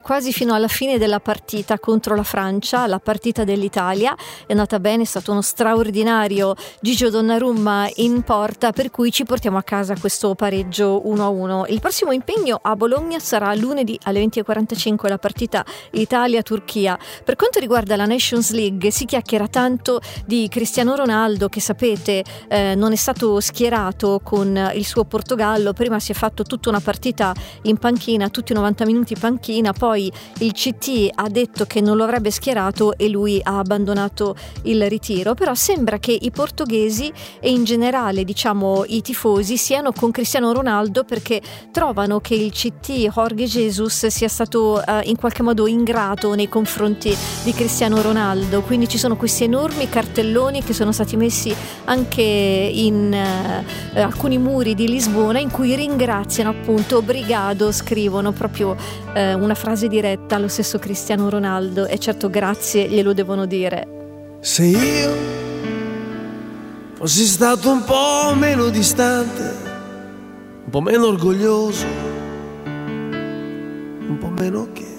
quasi fino alla fine della partita contro la Francia, la partita dell'Italia. È andata bene, è stato uno straordinario Gigio Donnarumma in porta, per cui ci portiamo a casa questo pareggio 1-1. Il prossimo impegno a Bologna sarà lunedì alle 20:45, la partita Italia-Turchia. Per quanto riguarda la Nations League, si chiacchiera tanto di Cristiano Ronaldo, che sapete non è stato schierato con il suo Portogallo. Prima si è fatto tutta una partita in panchina, tutti i 90 minuti panchina, poi il CT ha detto che non lo avrebbe schierato e lui ha abbandonato il ritiro. Però sembra che i portoghesi e in generale, diciamo, i tifosi siano con Cristiano Ronaldo, perché trovano che il CT Jorge Jesus sia stato in qualche modo ingrato nei confronti di Cristiano Ronaldo. Quindi ci sono questi enormi cartelloni che sono stati messi anche in alcuni muri di Lisbona, in cui ringraziano appunto Obrigado, scrivono proprio una frase diretta allo stesso Cristiano Ronaldo, e certo grazie glielo devono dire. Se io fossi stato un po' meno distante, un po' meno orgoglioso, un po' meno che